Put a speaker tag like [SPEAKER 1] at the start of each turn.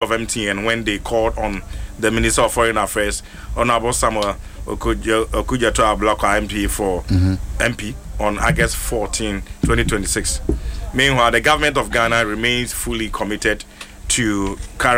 [SPEAKER 1] of MTN when they called on the Minister of Foreign Affairs, Honorable Samuel Okudzeto Ablakwa MP for MP on August 14, 2026. Meanwhile, the government of Ghana remains fully committed to carry